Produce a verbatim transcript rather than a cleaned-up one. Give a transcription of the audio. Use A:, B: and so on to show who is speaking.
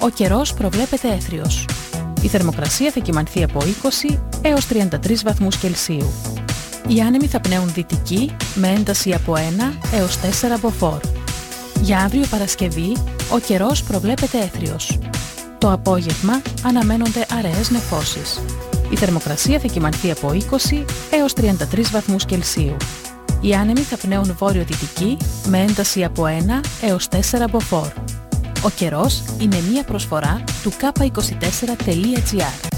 A: Ο καιρός προβλέπεται έθριος. Η θερμοκρασία θα κυμανθεί από είκοσι έως τριάντα τρεις βαθμούς Κελσίου. Οι άνεμοι θα πνέουν δυτική με ένταση από ένα έως τέσσερα μποφόρ. Για αύριο Παρασκευή, ο καιρός προβλέπεται έθριος. Το απόγευμα αναμένονται αραιές νεφώσεις. Η θερμοκρασία θα κυμανθεί από είκοσι έως τριάντα τρεις βαθμούς Κελσίου. Οι άνεμοι θα πνέουν βόρειο-δυτική με ένταση από ένα έως τέσσερα μποφόρ. Ο καιρός είναι μία προσφορά του κάπα είκοσι τέσσερα τελεία τζι άρ.